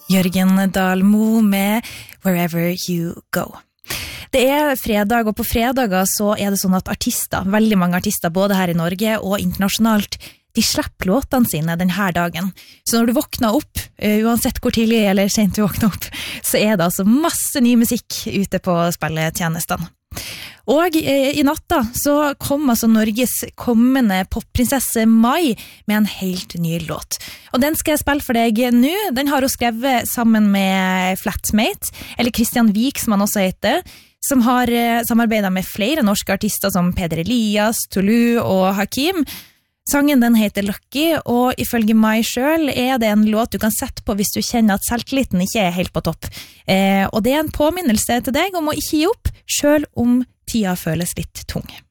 Jørgen Dahl-Moe med Wherever You Go. Det fredag, og på fredager så det sånn at artister, veldig mange artister, både her i Norge og internasjonalt, de slipper låtene sine denne dagen. Så når du våkner opp, uansett hvor tidlig eller sent du våkner opp, så det altså masse ny musikk ute på spilletjenestene. Og i natta så kom altså Norges kommende popprinsesse Mai med en helt ny låt. Og den skal jeg spille for deg nå. Den har hun skrevet sammen med Flatmate, eller Christian Vik som han også heter, som har samarbeidet med flere norske artister som Peder Elias, Tulu og Hakim. Sangen den heter Lucky, og ifølge Mai selv det en låt du kan sette på hvis du kjenner at selvtilliten ikke helt på topp. Og det en påminnelse til deg om å ikke gi opp, selv om tida føles litt tung.